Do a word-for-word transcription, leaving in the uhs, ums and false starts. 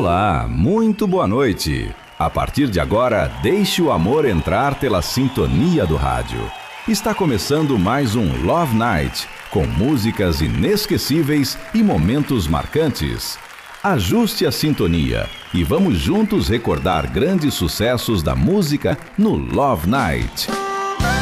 Olá, muito boa noite. A partir de agora, deixe o amor entrar pela sintonia do rádio. Está começando mais um Love Night, com músicas inesquecíveis e momentos marcantes. Ajuste a sintonia e vamos juntos recordar grandes sucessos da música no Love Night.